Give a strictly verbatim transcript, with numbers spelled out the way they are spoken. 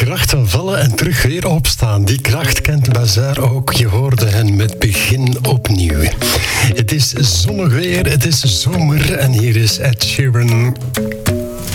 kracht van vallen en terug weer opstaan. Die kracht kent Bazaar ook. Je hoorde hen met begin opnieuw. Het is zonnig weer, het is zomer en hier is Ed Sheeran.